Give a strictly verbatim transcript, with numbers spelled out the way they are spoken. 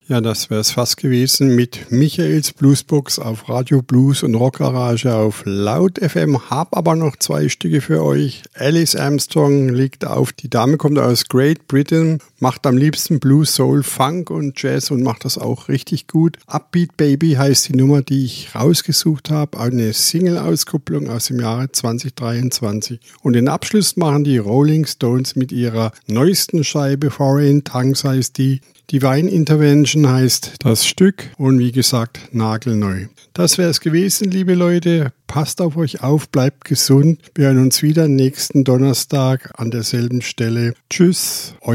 Ja, das wäre es fast gewesen mit Michaels Bluesbox auf Radio Blues und Rockgarage auf Laut F M. Hab aber noch zwei Stücke für euch. Alice Armstrong liegt auf. Die Dame kommt aus Great Britain, macht am liebsten Blues, Soul, Funk und Jazz und macht das auch richtig gut. Upbeat Baby heißt die Nummer, die ich rausgesucht habe. Eine Single-Auskopplung aus dem Jahre zwanzig dreiundzwanzig. Und den Abschluss machen die Rolling Stones mit ihrer neuesten Scheibe. Foreign Tongues heißt die. Divine Intervention heißt das Stück und wie gesagt nagelneu. Das wäre es gewesen, liebe Leute. Passt auf euch auf, bleibt gesund. Wir hören uns wieder nächsten Donnerstag an derselben Stelle. Tschüss.